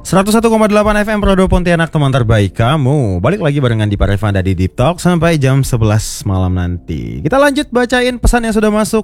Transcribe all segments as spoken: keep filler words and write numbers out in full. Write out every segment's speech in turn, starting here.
seratus satu koma delapan F M Prodo Pontianak, teman terbaik kamu. Balik lagi barengan di Parevanda di Deep Talk sampai jam sebelas malam nanti. Kita lanjut bacain pesan yang sudah masuk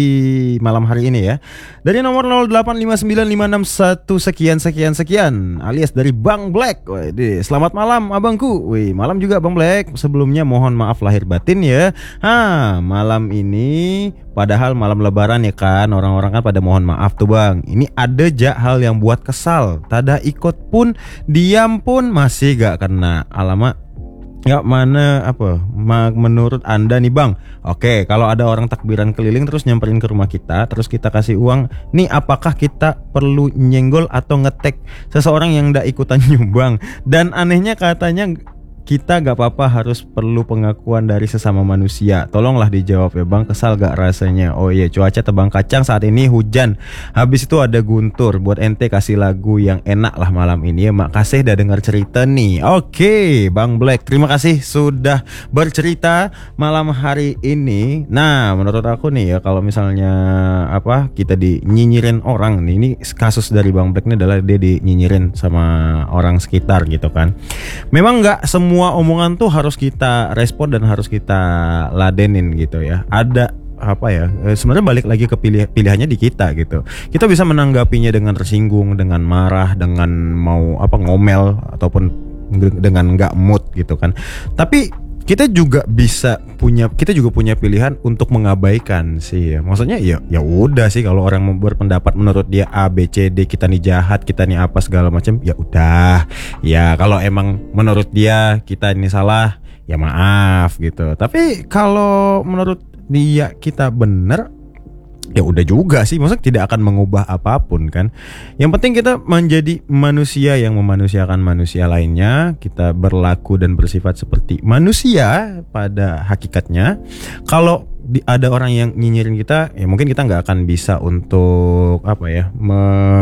di malam hari ini ya. Dari nomor nol delapan lima sembilan lima enam satu sekian sekian sekian alias dari Bang Black. Wih, selamat malam abangku. Wih, malam juga Bang Black. Sebelumnya mohon maaf lahir batin ya. Ha, malam ini padahal malam lebaran ya kan. Orang-orang kan pada mohon maaf tuh Bang. Ini ada aja hal yang buat kesal. Tada ikut pun, diam pun masih gak kena. Alamak, gak mana apa menurut Anda nih Bang? Oke, kalau ada orang takbiran keliling terus nyamperin ke rumah kita, terus kita kasih uang, nih apakah kita perlu nyenggol atau ngetek seseorang yang gak ikutan nyumbang? Dan anehnya katanya kita gak apa-apa harus perlu pengakuan dari sesama manusia. Tolonglah dijawab ya Bang, kesal gak rasanya? Oh iya, cuaca tebang kacang saat ini hujan. Habis itu ada guntur. Buat ente kasih lagu yang enak lah malam ini ya. Makasih udah dengar cerita nih. Oke Bang Black, terima kasih sudah bercerita malam hari ini. Nah menurut aku nih ya, kalau misalnya apa kita dinyinyirin orang nih, ini kasus dari Bang Black ini adalah dia dinyinyirin sama orang sekitar gitu kan. Memang gak semua Semua omongan tuh harus kita respon dan harus kita ladenin gitu ya. Ada apa ya, sebenarnya balik lagi ke pilih, pilihannya di kita gitu. Kita bisa menanggapinya dengan tersinggung, dengan marah, dengan mau apa ngomel ataupun dengan nggak mood gitu kan. Tapi kita juga bisa punya kita juga punya pilihan untuk mengabaikan sih ya. Maksudnya ya ya udah sih, kalau orang mau berpendapat menurut dia A B C D, kita nih jahat, kita nih apa segala macam, ya udah. Ya kalau emang menurut dia kita ini salah, ya maaf gitu. Tapi kalau menurut dia kita bener, ya udah juga sih, maksudnya tidak akan mengubah apapun kan. Yang penting kita menjadi manusia yang memanusiakan manusia lainnya. Kita berlaku dan bersifat seperti manusia pada hakikatnya. Kalau di, ada orang yang nyinyirin kita, ya mungkin kita nggak akan bisa untuk apa ya me,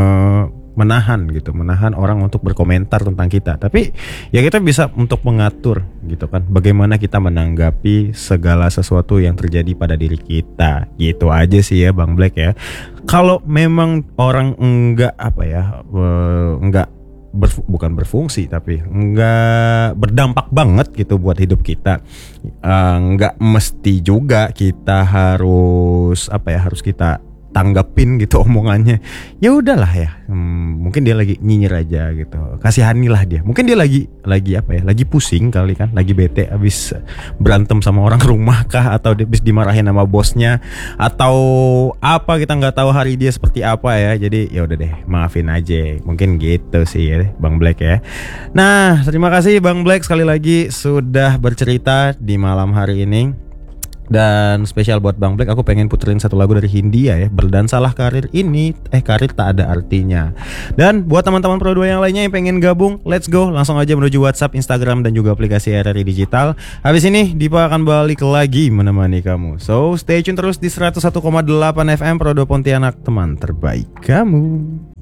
menahan gitu, menahan orang untuk berkomentar tentang kita. Tapi ya kita bisa untuk mengatur gitu kan, bagaimana kita menanggapi segala sesuatu yang terjadi pada diri kita. Gitu aja sih ya Bang Black ya. Kalau memang orang enggak apa ya, enggak berf, bukan berfungsi tapi enggak berdampak banget gitu buat hidup kita, uh, enggak mesti juga kita harus apa ya, harus kita tanggapin gitu omongannya. Ya udahlah ya, hmm, mungkin dia lagi nyinyir aja gitu, kasihanilah dia. Mungkin dia lagi lagi apa ya, lagi pusing kali kan, lagi bete abis berantem sama orang rumah kah, atau abis dimarahin sama bosnya, atau apa, kita nggak tahu hari dia seperti apa ya. Jadi ya udah deh, maafin aja. Mungkin gitu sih ya Bang Black ya. Nah terima kasih Bang Black sekali lagi sudah bercerita di malam hari ini. Dan spesial buat Bang Black, aku pengen puterin satu lagu dari Hindia ya, Berdansalah karir ini, eh karir tak ada artinya. Dan buat teman-teman Pro dua yang lainnya yang pengen gabung, let's go, langsung aja menuju WhatsApp, Instagram, dan juga aplikasi R R I Digital. Habis ini Dipa akan balik lagi menemani kamu. So stay tune terus di seratus satu koma delapan F M Pro dua Pontianak, teman terbaik kamu.